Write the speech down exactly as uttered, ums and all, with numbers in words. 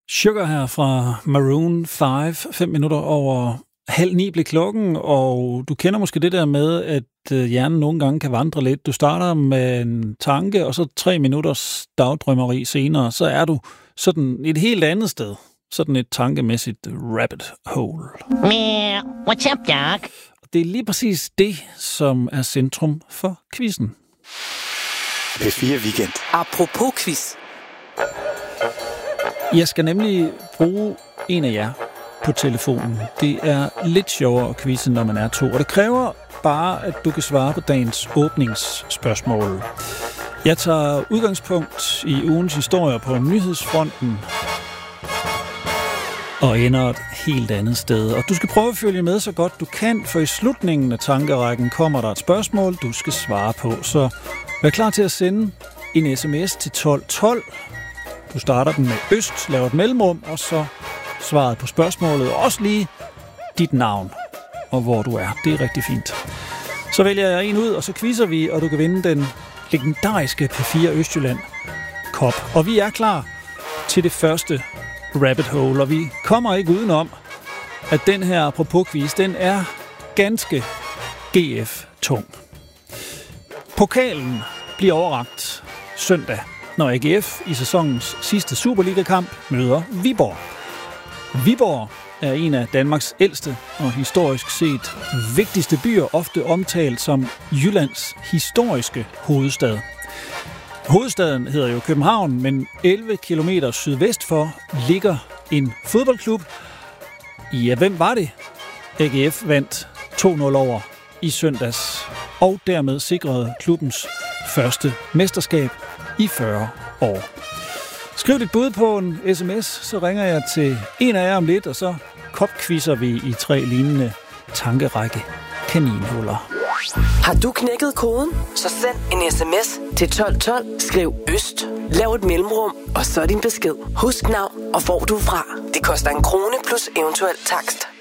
Sugar her fra Maroon fem, fem minutter over halv ni blev klokken, og du kender måske det der med, at hjernen nogle gange kan vandre lidt. Du starter med en tanke, og så tre minutters dagdrømmeri senere, så er du sådan et helt andet sted. Sådan et tankemæssigt rabbit hole. Meow. What's up, dog? Det er lige præcis det, som er centrum for quizzen. P fire Weekend. Apropos quiz. Jeg skal nemlig bruge en af jer på telefonen. Det er lidt sjovere at quizze, når man er to, og det kræver bare, at du kan svare på dagens åbningsspørgsmål. Jeg tager udgangspunkt i ugens historier på nyhedsfronten og ender et helt andet sted. Og du skal prøve at følge med så godt du kan, for i slutningen af tankerækken kommer der et spørgsmål, du skal svare på. Så vær klar til at sende en sms til tolv tolv. Du starter den med øst, laver et mellemrum, og så svaret på spørgsmålet, og også lige dit navn og hvor du er. Det er rigtig fint. Så vælger jeg en ud, og så quizzer vi, og du kan vinde den legendariske P fire Østjylland Cup. Og vi er klar til det første rabbit hole, og vi kommer ikke udenom, at den her apropos quiz, den er ganske G F-tung. Pokalen bliver overrakt søndag, når A G F i sæsonens sidste Superliga-kamp møder Viborg. Viborg er en af Danmarks ældste og historisk set vigtigste byer, ofte omtalt som Jyllands historiske hovedstad. Hovedstaden hedder jo København, men elleve kilometer sydvest for ligger en fodboldklub. Ja, hvem var det? A G F vandt to nul over i søndags, og dermed sikrede klubbens første mesterskab i fyrre år. Skriv dit bud på en sms, så ringer jeg til en af jer om lidt, og så kopquizzer vi i tre lignende tankerække kaninhuller. Har du knækket koden? Så send en sms til tolv tolv. Skriv øst. Lav et mellemrum, og så din besked. Husk navn og hvor du er fra. Det koster en krone plus eventuel takst.